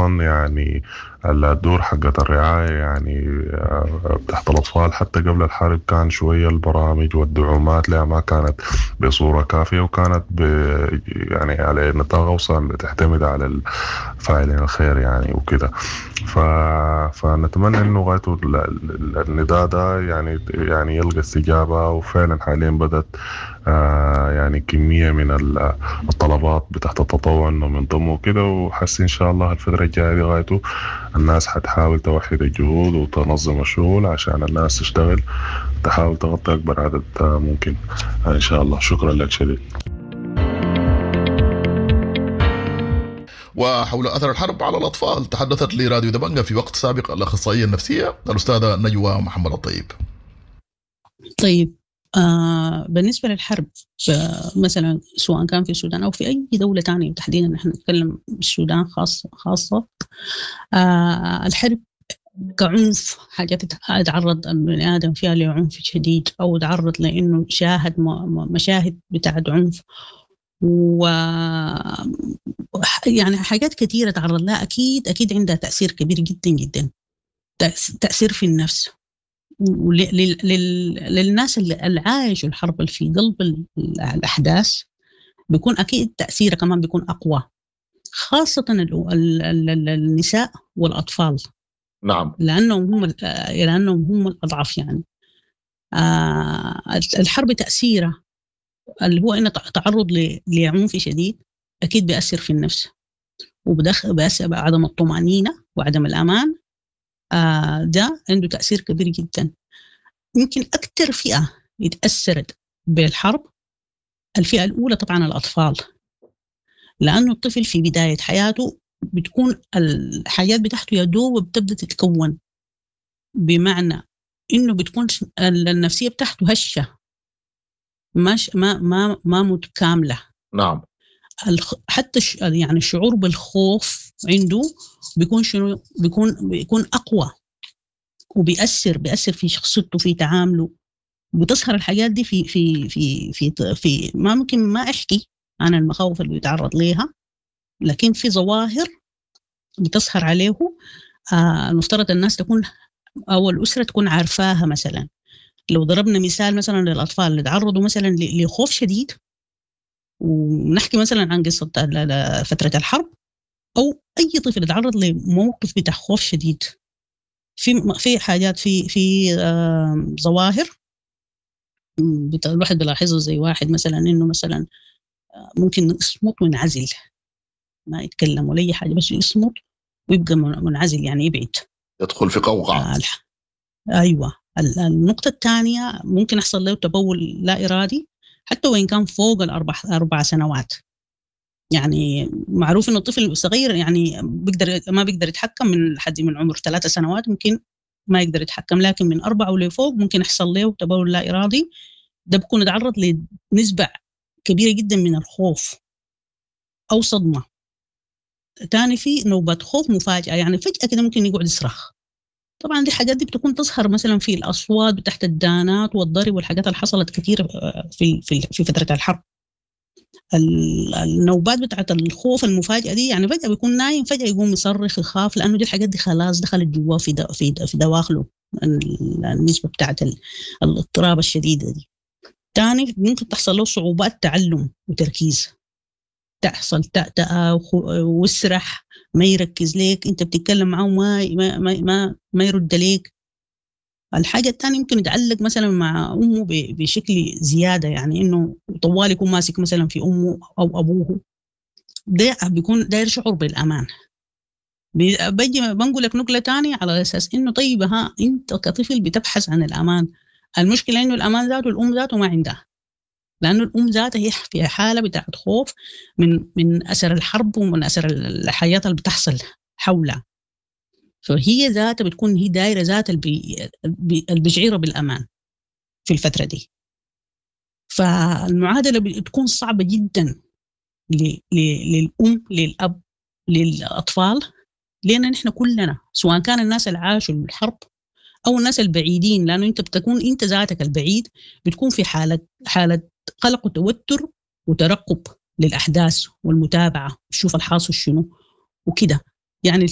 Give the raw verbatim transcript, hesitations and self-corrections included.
أصلا يعني الدور حقت الرعاية يعني تحت الأطفال حتى قبل الحرب كان شوية البرامج والدعومات لها ما كانت بصورة كافية، وكانت يعني على نطاق أوسع تعتمد على فاعلين الخير يعني وكده. ف... فنتمنى انه غايته النداء ده يعني يعني يلقى استجابة، وفعلا حاليا بدأت آه يعني كمية من الطلبات بتاعت التطوع انهم ينضموا كده، وحس ان شاء الله الفترة الجاية غايته الناس حتحاول توحد الجهود وتنظم الشغل عشان الناس تشتغل تحاول تغطي اكبر عدد ممكن ان شاء الله. شكرا لك شديد. وحول أثر الحرب على الأطفال تحدثت لراديو دبنجة في وقت سابق الأخصائية النفسية الأستاذة نجوى محمد الطيب. طيب آه بالنسبة للحرب مثلا سواء كان في السودان أو في أي دولة تانية، تحديدا نحن نتكلم بالسودان خاصة خاصة آه الحرب كعنف، حاجات يتعرض البني آدم فيها لعنف شديد أو يتعرض لأنه شاهد مشاهد بتاعت عنف و يعني حاجات كثيرة تعرض لها، أكيد أكيد عندها تأثير كبير جدا جدا، تأثير في النفس ولل... لل... للناس اللي عايشوا الحرب اللي في قلب الأحداث بيكون أكيد تأثيره كمان بيكون أقوى، خاصة ال... ال... النساء والأطفال. نعم. لأنهم هم لأنهم هم الأضعف يعني. آه الحرب تأثيره اللي هو إنه تعرض لعنف شديد أكيد بيأثر في النفس، وبدخل بيأثر بعدم الطمأنينة وعدم الأمان. آه ده عنده تأثير كبير جدا. يمكن أكتر فئة يتأثرت بالحرب الفئة الأولى طبعا الأطفال، لأنه الطفل في بداية حياته بتكون الحياة بتاعته يدوب بتبدأ تتكون، بمعنى إنه بتكون النفسية بتاعته هشة مش ما ما ما متكاملة. نعم. حتى يعني الشعور بالخوف عنده بيكون شنو بيكون بيكون أقوى، وبيأثر بيأثر في شخصيته في تعامله. بتظهر الحاجات دي في في في في في ما ممكن ما أحكي عن المخاوف اللي بيتعرض ليها، لكن في ظواهر بتظهر عليه. آه المفترض الناس تكون أو الأسرة تكون عارفاها. مثلا لو ضربنا مثال مثلا للأطفال اللي تعرضوا مثلا لخوف شديد، ونحكي مثلا عن قصة فترة الحرب، أو أي طفل يتعرض لموقف بتاع خوف شديد، في في حاجات في في آه ظواهر الواحد بلاحظها، زي واحد مثلا إنه مثلا ممكن يصمت وينعزل، ما يتكلم ولا أي حاجة، بس يصمت ويبقى منعزل يعني يبعد، يدخل في قوقعة. آه أيوة. النقطة الثانية ممكن يحصل له تبول لا إرادي حتى وإن كان فوق الأربع أربع سنوات. يعني معروف إنه الطفل الصغير يعني بيقدر ما بيقدر يتحكم من حد من عمر ثلاثة سنوات ممكن ما يقدر يتحكم، لكن من أربعة ولفوق ممكن يحصل له تبول لا إرادي. ده بيكون يتعرض لنسبة كبيرة جدا من الخوف أو صدمة. تاني في نوبة خوف مفاجئة، يعني فجأة كده ممكن يقعد يصرخ. طبعا دي حاجات دي بتكون تظهر مثلا في الأصوات بتاعت الدانات والضرب والحاجات اللي حصلت كتير في في في فترة الحرب. النوبات بتاعت الخوف المفاجئة دي يعني فجأة بيكون نايم فجأة يقوم يصرخ يخاف، لأنه دي الحاجات دي خلاص دخلت جوا في دو في دو في دواخله النسبة بتاعت الاضطراب الشديدة دي. تاني ممكن تحصل له صعوبات تعلم وتركيز، تحصل تأتأة ويسرح، ما يركز ليك، انت بتتكلم معه ما ما ما ما يرد ليك. الحاجة الثانية ممكن يتعلق مثلا مع أمه بشكل زيادة، يعني إنه طوال يكون ماسك مثلا في أمه أو أبوه، ده بيكون داير شعور بالأمان. بيجي بنقول لك نقلة تانية على أساس إنه طيب ها أنت كطفل بتبحث عن الأمان. المشكلة إنه الأمان ذاته الأم ذاته ما عندها، لأنه الأم ذاتها هي في حالة بتاعت خوف من من أثر الحرب ومن أثر الحياة اللي بتحصل حولها، فهي ذاتها بتكون هي دايرة ذات البشعيرة بالأمان في الفترة دي. فالمعادلة بتكون صعبة جدا للأم للأب للأطفال، لأن نحن كلنا سواء كان الناس اللي عاشوا الحرب أو الناس البعيدين، لأنه أنت بتكون أنت ذاتك البعيد بتكون في حالة حالة قلق وتوتر وترقب للأحداث والمتابعة، شوف الحاصل شنو وكده. يعني